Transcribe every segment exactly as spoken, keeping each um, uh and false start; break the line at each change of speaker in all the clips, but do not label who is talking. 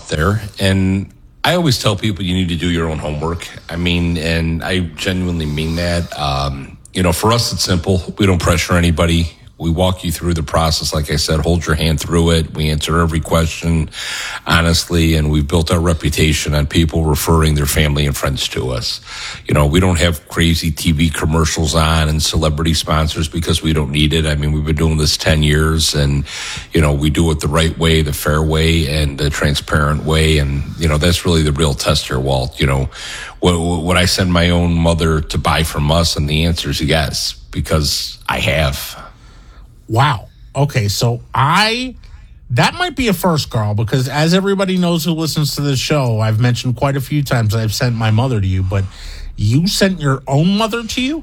there. And I always tell people you need to do your own homework. I mean, and I genuinely mean that. Um, you know, for us, it's simple. We don't pressure anybody. We walk you through the process. Like I said, hold your hand through it. We answer every question honestly, and we've built our reputation on people referring their family and friends to us. You know, we don't have crazy T V commercials on and celebrity sponsors because we don't need it. I mean, we've been doing this ten years, and, you know, we do it the right way, the fair way, and the transparent way. And, you know, that's really the real test here, Walt. You know, would I send my own mother to buy from us? And the answer is yes, because I have.
Wow. Okay, so I, that might be a first, Carl, because as everybody knows who listens to this show, I've mentioned quite a few times I've sent my mother to you, but you sent your own mother to you?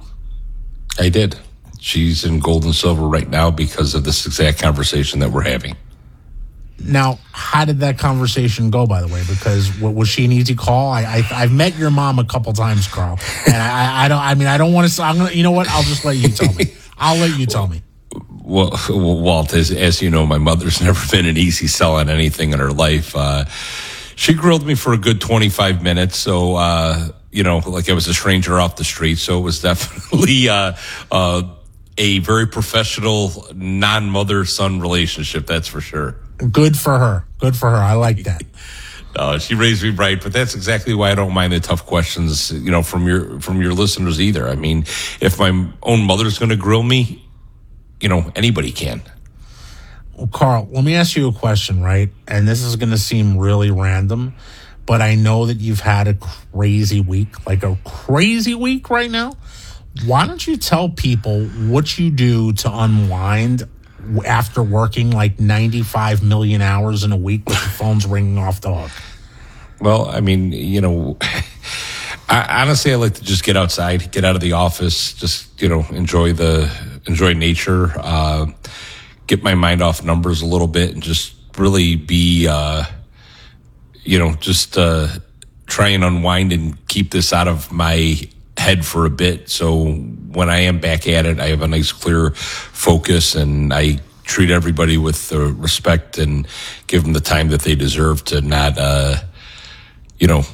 I did. She's in gold and silver right now because of this exact conversation that we're having.
Now, how did that conversation go, by the way? Because w- was she an easy call? I, I I've met your mom a couple times, Carl, and I, I don't. I mean, I don't want to. I'm gonna. You know what? I'll just let you tell me. I'll let you tell me.
Well, Walt, as, as you know, my mother's never been an easy sell on anything in her life. Uh, she grilled me for a good twenty-five minutes. So, uh, you know, like I was a stranger off the street. So it was definitely uh, uh, a very professional non-mother-son relationship. That's for sure.
Good for her. Good for her. I like that.
Uh, she raised me right, but that's exactly why I don't mind the tough questions, you know, from your from your listeners either. I mean, if my own mother's going to grill me, you know, anybody can.
Well, Carl, let me ask you a question, right? And this is going to seem really random, but I know that you've had a crazy week, like a crazy week right now. Why don't you tell people what you do to unwind after working like ninety-five million hours in a week with the phones ringing off the hook?
Well, I mean, you know, I, honestly, I like to just get outside, get out of the office, just, you know, enjoy the enjoy nature, uh, get my mind off numbers a little bit, and just really be, uh, you know, just uh, try and unwind and keep this out of my head for a bit. So when I am back at it, I have a nice, clear focus, and I treat everybody with uh, respect and give them the time that they deserve to not, uh, you know,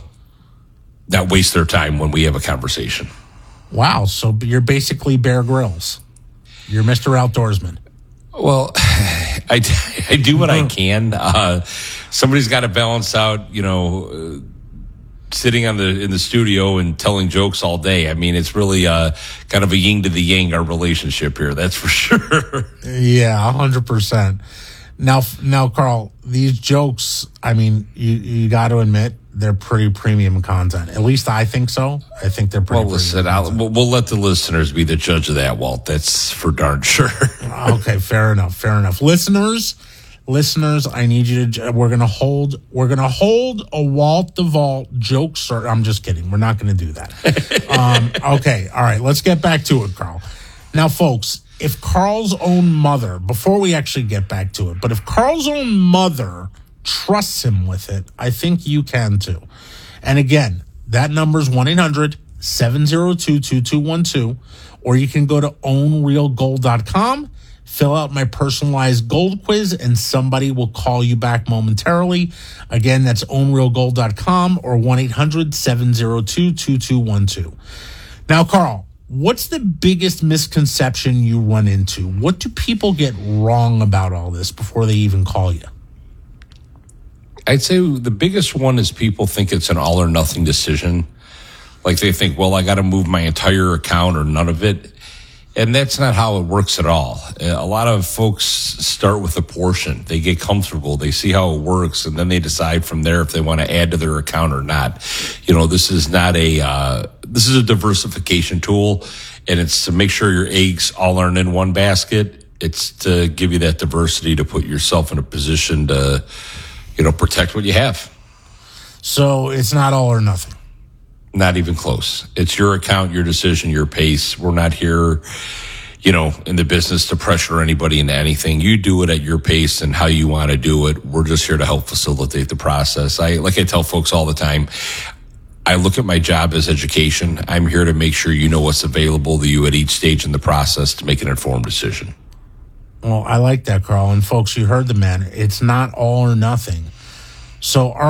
not waste their time when we have a conversation.
Wow. So you're basically Bear Grylls. You're Mister Outdoorsman.
Well, I, I do what I can. Uh, somebody's got to balance out, you know, uh, sitting on the in the studio and telling jokes all day. I mean, it's really uh, kind of a yin to the yang, our relationship here. That's for sure.
Yeah, one hundred percent. Now, now, Carl, these jokes, I mean, you, you got to admit, they're pretty premium content. At least I think so. I think they're pretty
well, listen, I'll, we'll, we'll let the listeners be the judge of that, Walt. That's for darn sure.
Okay, fair enough, fair enough. Listeners, listeners, I need you to, we're going to hold, we're going to hold a Walt the Vault joke. Sir, I'm just kidding. We're not going to do that. um, okay, all right, let's get back to it, Carl. Now, folks, if Carl's own mother, before we actually get back to it, but if Carl's own mother trusts him with it, I think you can too. And again, that number is one eight hundred seven oh two two two one two, or you can go to own real gold dot com, fill out my personalized gold quiz, and somebody will call you back momentarily. Again, that's own real gold dot com or one eight hundred seven oh two two two one two. Now, Carl, what's the biggest misconception you run into? What do people get wrong about all this before they even call you?
I'd say the biggest one is people think it's an all or nothing decision. Like they think, well, I got to move my entire account or none of it. And that's not how it works at all. A lot of folks start with a portion. They get comfortable. They see how it works, and then they decide from there if they want to add to their account or not. You know, this is not a, uh, this is a diversification tool, and it's to make sure your eggs all aren't in one basket. It's to give you that diversity to put yourself in a position to, you know, protect what you have.
So it's not all or nothing.
Not even close. It's your account, your decision, your pace. We're not here, you know, in the business to pressure anybody into anything. You do it at your pace and how you want to do it. We're just here to help facilitate the process. I, like I tell folks all the time, I look at my job as education. I'm here to make sure you know what's available to you at each stage in the process to make an informed decision.
Well, I like that, Carl. And folks, you heard the man. It's not all or nothing. So our